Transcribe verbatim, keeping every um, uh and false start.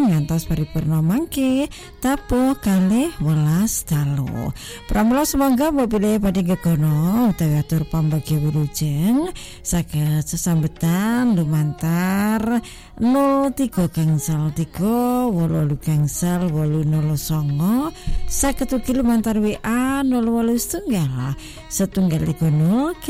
ngantos paripurna mangke tabuh kalih welas dalu. Pramila semangga mobilnya pada gegono utawi atur pambagi wilujeng saged sesambetan lumantar nol tiga gangsal tiga wolu gangsal wolu nol songo saged ugi lumantar W A nol wolu setunggal setunggal tiga nol